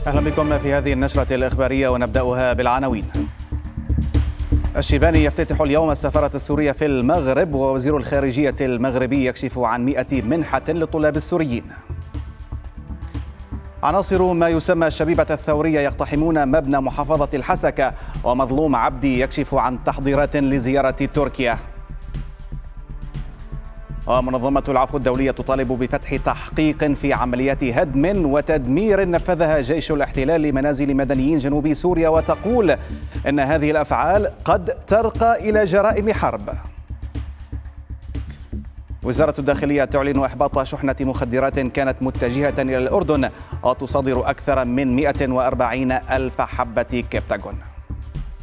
أهلا بكم في هذه النشرة الإخبارية ونبدأها بالعناوين. الشيباني يفتتح اليوم السفارة السورية في المغرب، ووزير الخارجية المغربي يكشف عن 100 منحة للطلاب السوريين. عناصر ما يسمى الشبيبة الثورية يقتحمون مبنى محافظة الحسكة، ومظلوم عبدي يكشف عن تحضيرات لزيارة تركيا. ومنظمة العفو الدولية تطالب بفتح تحقيق في عمليات هدم وتدمير نفذها جيش الاحتلال لمنازل مدنيين جنوب سوريا، وتقول إن هذه الأفعال قد ترقى إلى جرائم حرب. وزارة الداخلية تعلن إحباط شحنة مخدرات كانت متجهة إلى الأردن، وتصادر أكثر من 140 ألف حبة كبتاغون.